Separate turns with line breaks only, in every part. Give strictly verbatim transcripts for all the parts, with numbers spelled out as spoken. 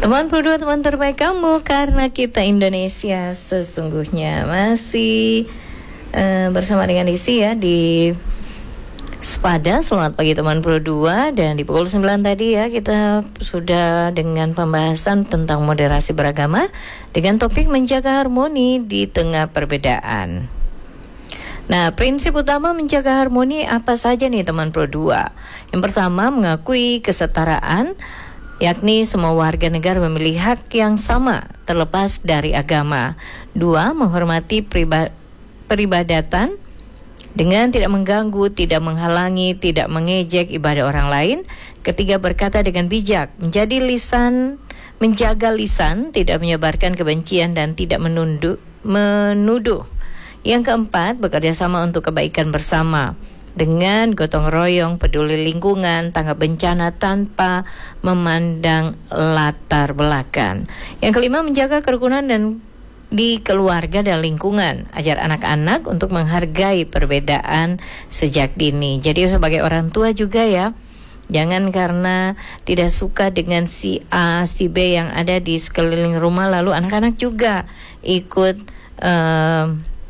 Teman berdua, teman terbaik kamu, karena kita Indonesia sesungguhnya masih uh, bersama dengan Desi ya di Sepada. Selamat pagi teman berdua. Dan di pukul sembilan tadi ya kita sudah dengan pembahasan tentang moderasi beragama dengan topik menjaga harmoni di tengah perbedaan. Nah, prinsip utama menjaga harmoni apa saja nih teman berdua? Yang pertama, mengakui kesetaraan, yakni semua warga negara memiliki hak yang sama terlepas dari agama. Dua, menghormati periba- peribadatan dengan tidak mengganggu, tidak menghalangi, tidak mengejek ibadah orang lain. Ketiga, berkata dengan bijak, menjadi lisan, menjaga lisan, tidak menyebarkan kebencian dan tidak menunduk, menuduh. Yang keempat, bekerja sama untuk kebaikan bersama dengan gotong royong, peduli lingkungan, tanggap bencana tanpa memandang latar belakang. Yang kelima, menjaga kerukunan dan di keluarga dan lingkungan. Ajar anak-anak untuk menghargai perbedaan sejak dini. Jadi sebagai orang tua juga ya, jangan karena tidak suka dengan si A, si B yang ada di sekeliling rumah, lalu anak-anak juga ikut uh,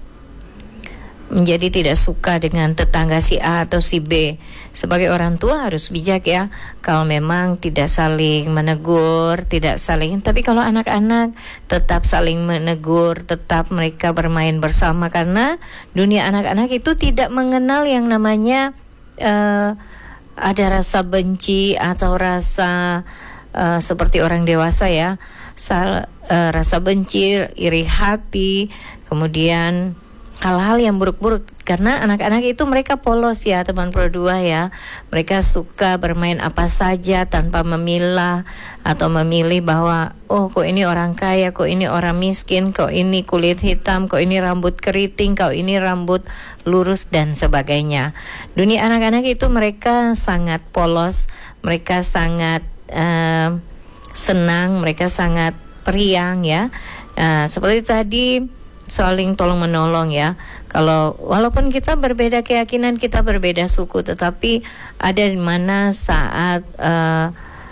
menjadi tidak suka dengan tetangga si A atau si B. Sebagai orang tua harus bijak ya, kalau memang tidak saling menegur, tidak saling, tapi kalau anak-anak tetap saling menegur, tetap mereka bermain bersama, karena dunia anak-anak itu tidak mengenal yang namanya uh, ada rasa benci atau rasa uh, seperti orang dewasa ya, Sal, uh, rasa benci, iri hati, kemudian hal-hal yang buruk-buruk, karena anak-anak itu mereka polos ya teman berdua ya. Mereka suka bermain apa saja tanpa memilah atau memilih bahwa oh kok ini orang kaya, kok ini orang miskin, kok ini kulit hitam, kok ini rambut keriting, kok ini rambut lurus dan sebagainya. Dunia anak-anak itu mereka sangat polos, mereka sangat uh, senang, mereka sangat periang ya. Uh, seperti tadi, saling tolong menolong ya. Kalau walaupun kita berbeda keyakinan, kita berbeda suku, tetapi ada di mana saat uh,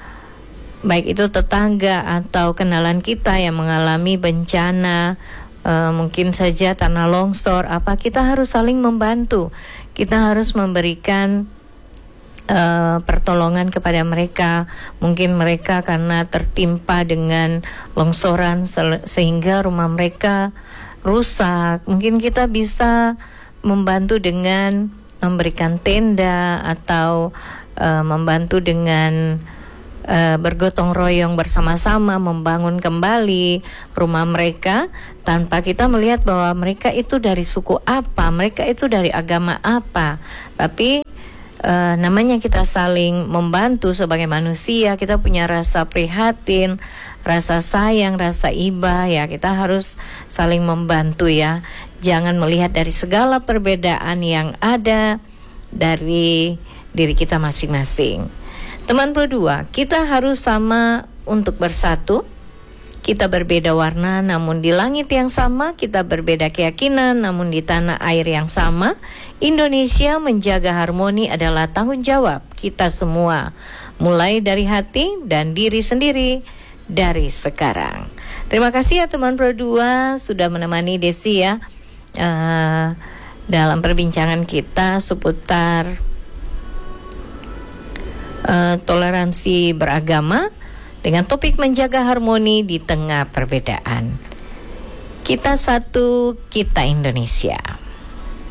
baik itu tetangga atau kenalan kita yang mengalami bencana, uh, mungkin saja tanah longsor, apa, kita harus saling membantu. Kita harus memberikan Uh, pertolongan kepada mereka. Mungkin mereka karena tertimpa dengan longsoran se- sehingga rumah mereka rusak. Mungkin kita bisa membantu dengan memberikan tenda atau uh, membantu dengan uh, bergotong royong bersama-sama membangun kembali rumah mereka tanpa kita melihat bahwa mereka itu dari suku apa, mereka itu dari agama apa. Tapi Uh, namanya kita saling membantu sebagai manusia, kita punya rasa prihatin, rasa sayang, rasa iba ya, kita harus saling membantu ya. Jangan melihat dari segala perbedaan yang ada dari diri kita masing-masing. Teman berdua, kita harus sama untuk bersatu. Kita berbeda warna namun di langit yang sama, kita berbeda keyakinan namun di tanah air yang sama. Indonesia menjaga harmoni adalah tanggung jawab kita semua, mulai dari hati dan diri sendiri dari sekarang. Terima kasih ya teman berdua sudah menemani Desi ya uh, dalam perbincangan kita seputar uh, toleransi beragama dengan topik menjaga harmoni di tengah perbedaan. Kita satu, kita Indonesia.